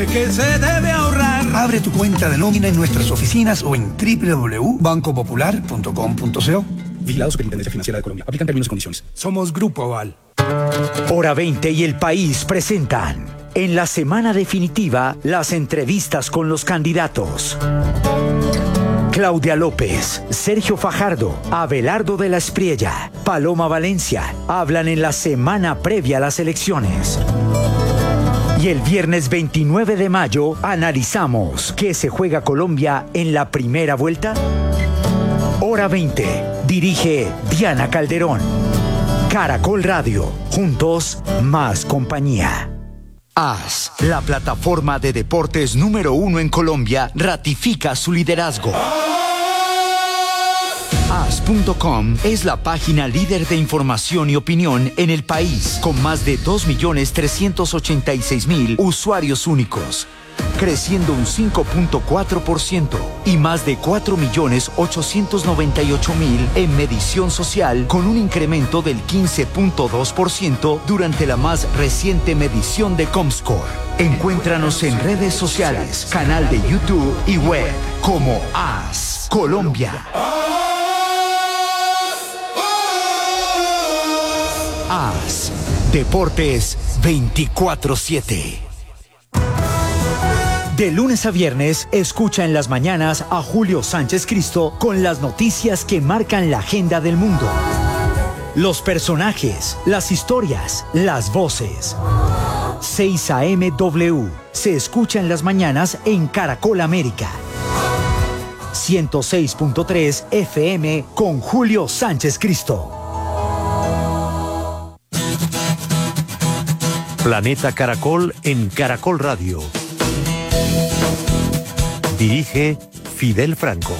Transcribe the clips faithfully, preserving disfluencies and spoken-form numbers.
Que se debe ahorrar. Abre tu cuenta de nómina en nuestras oficinas o en doble u doble u doble u punto banco popular punto com punto co. Vigilado Superintendencia Financiera de Colombia. Aplican términos y condiciones. Somos Grupo Aval. Hora veinte y El País presentan en la semana definitiva las entrevistas con los candidatos. Claudia López, Sergio Fajardo, Abelardo de la Espriella, Paloma Valencia hablan en la semana previa a las elecciones. Y el viernes veintinueve de mayo analizamos ¿qué se juega Colombia en la primera vuelta? Hora veinte. Dirige Diana Calderón. Caracol Radio. Juntos, más compañía. A S, la plataforma de deportes número uno en Colombia, ratifica su liderazgo. A S punto com es la página líder de información y opinión en el país, con más de dos millones trescientos ochenta y seis mil usuarios únicos, creciendo un cinco punto cuatro por ciento y más de cuatro millones ochocientos noventa y ocho mil en medición social, con un incremento del quince punto dos por ciento durante la más reciente medición de Comscore. Encuéntranos en redes sociales, canal de YouTube y web como A S Colombia. A S Deportes veinticuatro siete. De lunes a viernes, escucha en las mañanas a Julio Sánchez Cristo con las noticias que marcan la agenda del mundo. Los personajes, las historias, las voces. seis a eme W se escucha en las mañanas en Caracol América. ciento seis punto tres F M con Julio Sánchez Cristo. Planeta Caracol en Caracol Radio. Dirige Fidel Franco.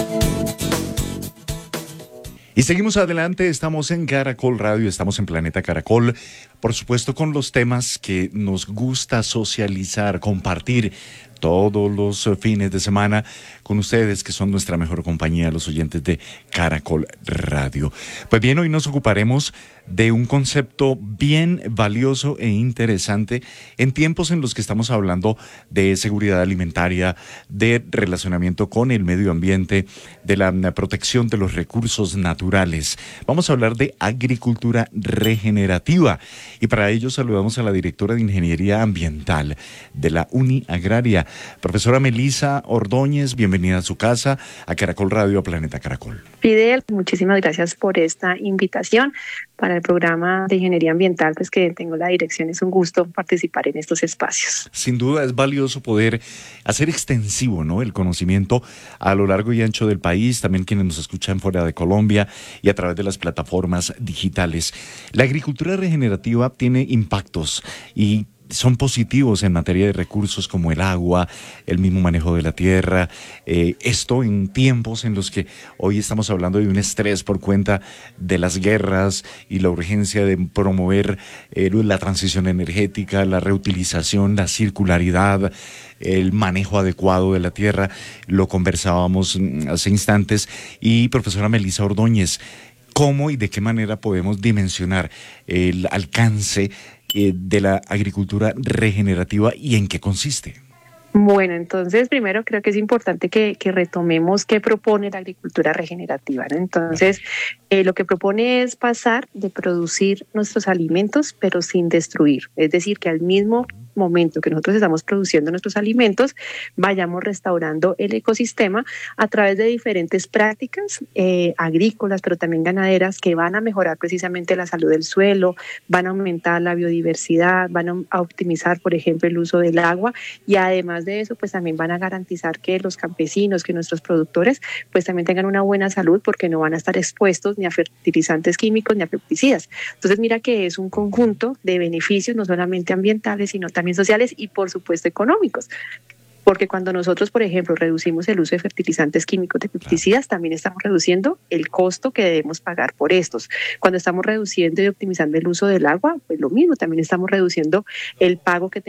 Y seguimos adelante, estamos en Caracol Radio, estamos en Planeta Caracol, por supuesto con los temas que nos gusta socializar, compartir todos los fines de semana con ustedes, que son nuestra mejor compañía, los oyentes de Caracol Radio. Pues bien, hoy nos ocuparemos de un concepto bien valioso e interesante en tiempos en los que estamos hablando de seguridad alimentaria, de relacionamiento con el medio ambiente, de la protección de los recursos naturales. Vamos a hablar de agricultura regenerativa y para ello saludamos a la directora de Ingeniería Ambiental de la Uniagraria, profesora Melisa Ordóñez. Bienvenida a su casa, a Caracol Radio, a Planeta Caracol. Fidel, muchísimas gracias por esta invitación para el programa de Ingeniería Ambiental, pues que tengo la dirección. Es un gusto participar en estos espacios. Sin duda es valioso poder hacer extensivo, ¿no?, el conocimiento a lo largo y ancho del país, también quienes nos escuchan fuera de Colombia y a través de las plataformas digitales. La agricultura regenerativa tiene impactos y son positivos en materia de recursos como el agua, el mismo manejo de la tierra. Eh, esto en tiempos en los que hoy estamos hablando de un estrés por cuenta de las guerras y la urgencia de promover eh, la transición energética, la reutilización, la circularidad, el manejo adecuado de la tierra. Lo conversábamos hace instantes. Y profesora Melisa Ordóñez, ¿cómo y de qué manera podemos dimensionar el alcance de la agricultura regenerativa y en qué consiste? Bueno, entonces primero creo que es importante que, que retomemos qué propone la agricultura regenerativa, ¿no? Entonces, eh, lo que propone es pasar de producir nuestros alimentos, pero sin destruir. Es decir, que al mismo momento que nosotros estamos produciendo nuestros alimentos, vayamos restaurando el ecosistema a través de diferentes prácticas eh, agrícolas, pero también ganaderas, que van a mejorar precisamente la salud del suelo, van a aumentar la biodiversidad, van a optimizar, por ejemplo, el uso del agua, y además de eso, pues también van a garantizar que los campesinos, que nuestros productores, pues también tengan una buena salud, porque no van a estar expuestos ni a fertilizantes químicos ni a pesticidas. Entonces, mira que es un conjunto de beneficios, no solamente ambientales, sino también sociales y, por supuesto, económicos. Porque cuando nosotros, por ejemplo, reducimos el uso de fertilizantes químicos, de pesticidas, también estamos reduciendo el costo que debemos pagar por estos. Cuando estamos reduciendo y optimizando el uso del agua, pues lo mismo, también estamos reduciendo el pago que